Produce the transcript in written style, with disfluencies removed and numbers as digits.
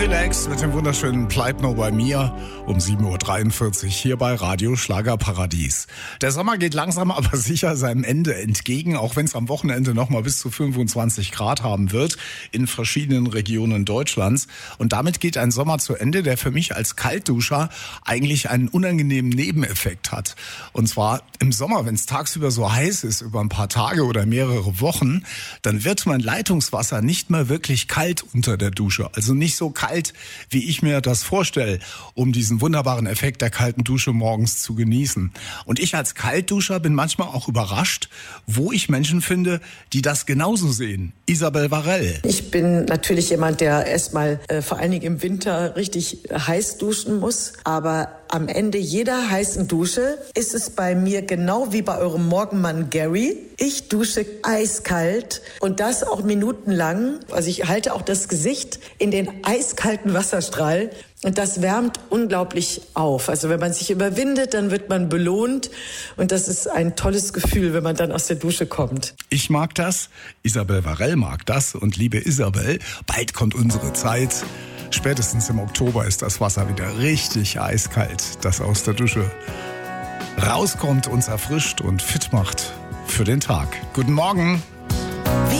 Skrillex mit dem wunderschönen Bleib nur bei mir um 7.43 Uhr hier bei Radio Schlagerparadies. Der Sommer geht langsam aber sicher seinem Ende entgegen, auch wenn es am Wochenende nochmal bis zu 25 Grad haben wird in verschiedenen Regionen Deutschlands. Und damit geht ein Sommer zu Ende, der für mich als Kaltduscher eigentlich einen unangenehmen Nebeneffekt hat. Und zwar im Sommer, wenn es tagsüber so heiß ist, über ein paar Tage oder mehrere Wochen, dann wird mein Leitungswasser nicht mehr wirklich kalt unter der Dusche. Also nicht so kalt, wie ich mir das vorstelle, um diesen wunderbaren Effekt der kalten Dusche morgens zu genießen. Und ich als Kaltduscher bin manchmal auch überrascht, wo ich Menschen finde, die das genauso sehen. Isabel Varell. Ich bin natürlich jemand, der erstmal vor allen Dingen im Winter richtig heiß duschen muss. Aber am Ende jeder heißen Dusche ist es bei mir genau wie bei eurem Morgenmann Gary. Ich dusche eiskalt und das auch minutenlang. Also ich halte auch das Gesicht in den eiskalten Wasserstrahl. Und das wärmt unglaublich auf. Also wenn man sich überwindet, dann wird man belohnt. Und das ist ein tolles Gefühl, wenn man dann aus der Dusche kommt. Ich mag das, Isabel Varell mag das. Und liebe Isabel, bald kommt unsere Zeit. Spätestens im Oktober ist das Wasser wieder richtig eiskalt, das aus der Dusche rauskommt, uns erfrischt und fit macht für den Tag. Guten Morgen.